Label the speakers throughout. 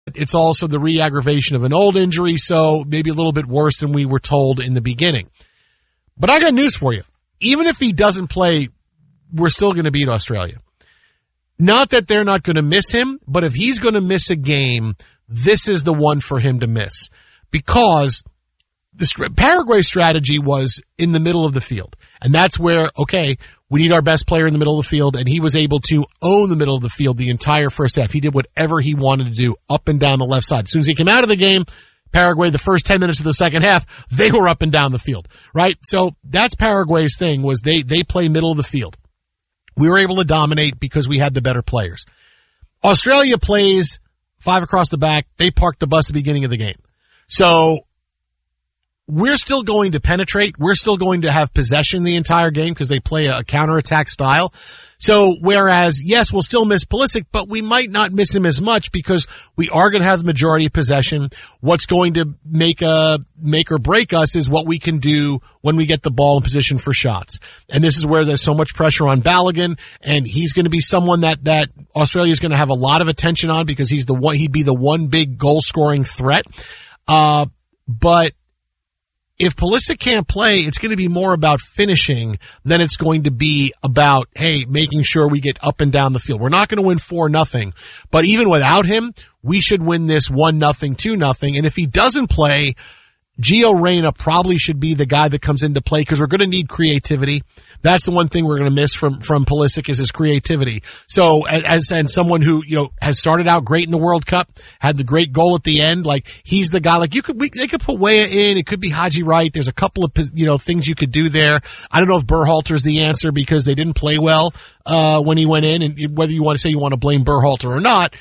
Speaker 1: It's also the re-aggravation of an old injury, so maybe a little bit worse than we were told in the beginning. But I got news for you. Even if he doesn't play, we're still going to beat Australia. Not that they're not going to miss him, but if he's going to miss a game, this is the one for him to miss. Because Paraguay's strategy was in the middle of the field. And that's where, okay, we need our best player in the middle of the field, and he was able to own the middle of the field the entire first half. He did whatever he wanted to do up and down the left side. As soon as he came out of the game, Paraguay, the first 10 minutes of the second half, they were up and down the field, right? So that's Paraguay's thing, was they play middle of the field. We were able to dominate because we had the better players. Australia plays 5 across the back. They parked the bus at the beginning of the game. So we're still going to penetrate. We're still going to have possession the entire game because they play a counterattack style. So whereas, yes, we'll still miss Pulisic, but we might not miss him as much because we are going to have the majority of possession. What's going to make or break us is what we can do when we get the ball in position for shots. And this is where there's so much pressure on Balogun, and he's going to be someone that Australia is going to have a lot of attention on because he'd be the one big goal scoring threat. But if Pulisic can't play, it's going to be more about finishing than it's going to be about, hey, making sure we get up and down the field. We're not going to win 4-0, but even without him, we should win this 1-0, 2-0. And if he doesn't play, Gio Reyna probably should be the guy that comes into play because we're going to need creativity. That's the one thing we're going to miss from Pulisic is his creativity. So and someone who, has started out great in the World Cup, had the great goal at the end, like he's the guy, like they could put Weah in, it could be Haji Wright. There's a couple of, things you could do there. I don't know if Berhalter's the answer because they didn't play well, when he went in, and whether you want to say you want to blame Berhalter or not,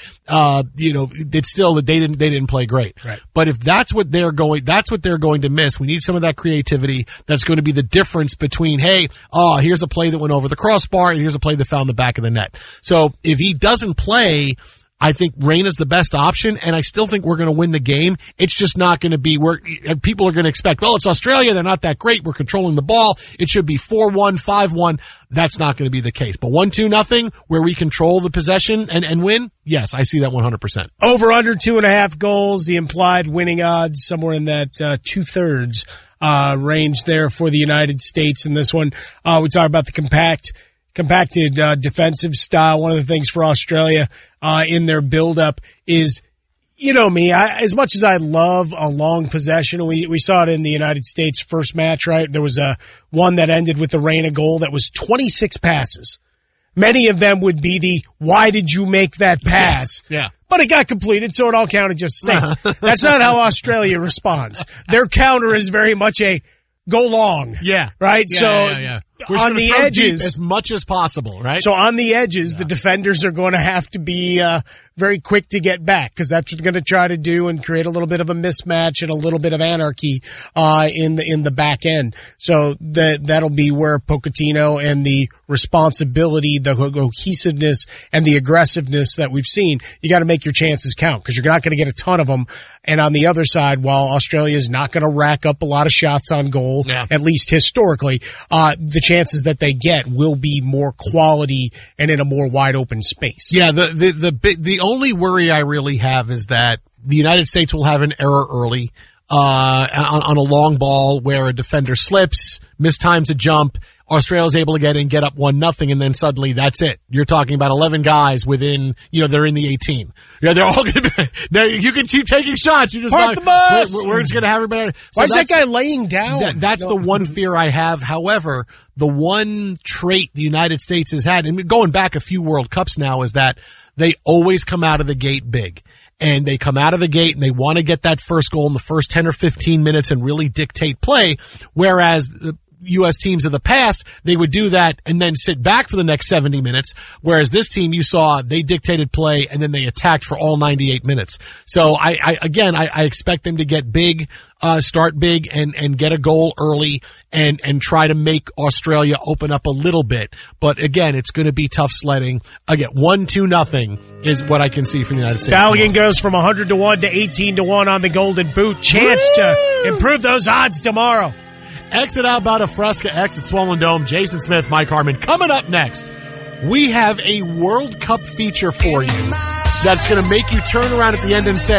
Speaker 1: it's still that they didn't play great.
Speaker 2: Right.
Speaker 1: But if that's what they're going to miss, we need some of that creativity. That's going to be the difference between, hey, here's a play that went over the crossbar, and here's a play that found the back of the net. So if he doesn't play, I think Reyna's the best option, and I still think we're going to win the game. It's just not going to be where people are going to expect, well, it's Australia, they're not that great, we're controlling the ball, it should be 4-1, 5-1. That's not going to be the case. But 1-2-0, where we control the possession and win, yes, I see that 100%.
Speaker 2: Over under 2.5 goals, the implied winning odds somewhere in that 2/3 range there for the United States in this one. We talk about the compacted defensive style. One of the things for Australia in their build-up is, me, as much as I love a long possession, we saw it in the United States first match, right? There was one that ended with the Reyna goal that was 26 passes. Many of them would be the, why did you make that pass?
Speaker 1: Yeah.
Speaker 2: But it got completed, so it all counted just the same. That's not how Australia responds. Their counter is very much a go long.
Speaker 1: Yeah.
Speaker 2: Right?
Speaker 1: Yeah. We're
Speaker 2: on the edges,
Speaker 1: as much as possible, right?
Speaker 2: So on the edges, the defenders are going to have to be very quick to get back because that's what they're going to try to do and create a little bit of a mismatch and a little bit of anarchy in the back end. So that'll be where Pochettino and the responsibility, the cohesiveness, and the aggressiveness that we've seen, you got to make your chances count because you're not going to get a ton of them. And on the other side, while Australia is not going to rack up a lot of shots on goal, at least historically, the chances that they get will be more quality and in a more wide open space.
Speaker 1: Yeah, the only worry I really have is that the United States will have an error early on a long ball where a defender slips, mistimes a jump. Australia's able to get up 1-0, and then suddenly that's it. You're talking about 11 guys within, they're in the 18. Yeah, they're all going to be, you can keep taking shots. You just
Speaker 2: park the bus.
Speaker 1: We're just going to have everybody.
Speaker 2: Why is that guy laying down?
Speaker 1: That's the one fear I have. However, the one trait the United States has had, and going back a few World Cups now, is that they always come out of the gate big. And they come out of the gate and they want to get that first goal in the first 10 or 15 minutes and really dictate play. Whereas the U.S. teams of the past, they would do that and then sit back for the next 70 minutes. Whereas this team, you saw, they dictated play and then they attacked for all 98 minutes. So I expect them to get big, start big and get a goal early and try to make Australia open up a little bit. But again, it's going to be tough sledding. Again, 1-2-0 is what I can see from the United States.
Speaker 2: Balogun goes from 100-1 to 18-1 on the Golden Boot. Chance to improve those odds tomorrow.
Speaker 1: Exit Alberta Fresca, exit Swollen Dome. Jason Smith, Mike Harmon. Coming up next, we have a World Cup feature for you. that's going to make you turn around at the end and say,